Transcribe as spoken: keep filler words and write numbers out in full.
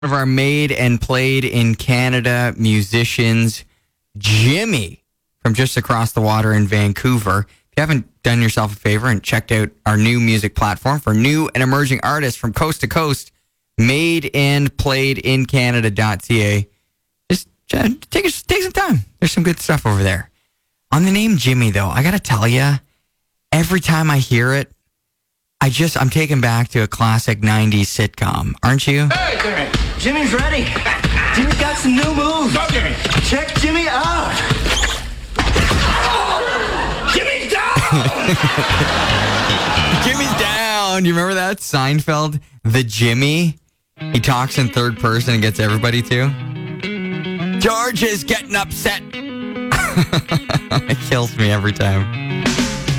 of our made and played in Canada musicians, Jimmy, from just across the water in Vancouver. If you haven't done yourself a favor and checked out our new music platform for new and emerging artists from coast to coast, made and played in Canada.ca, just uh, take, a, take some time. There's some good stuff over there. On the name Jimmy, though, I got to tell you, every time I hear it, I just, I'm taken back to a classic nineties sitcom, aren't you? Hey, Jimmy. Jimmy's ready. Jimmy's got some new moves. Go, Jimmy. Check Jimmy out. Jimmy's down. Jimmy's down. You remember that? Seinfeld, the Jimmy. He talks in third person and gets everybody to. George is getting upset. It kills me every time.